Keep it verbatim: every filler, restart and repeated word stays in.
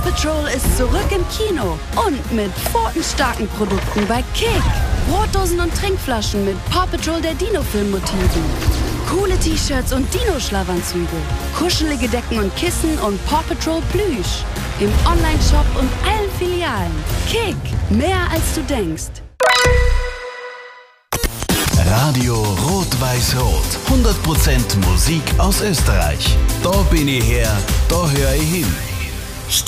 Paw Patrol ist zurück im Kino und mit pfotenstarken Produkten bei Kick. Brotdosen und Trinkflaschen mit Paw Patrol der Dino-Film-Motiven. Coole T-Shirts und Dino-Schlafanzüge. Kuschelige Decken und Kissen und Paw Patrol Plüsch. Im Onlineshop und allen Filialen. Kick, mehr als du denkst. Radio Rot-Weiß-Rot. hundert Prozent Musik aus Österreich. Da bin ich her, da höre ich hin.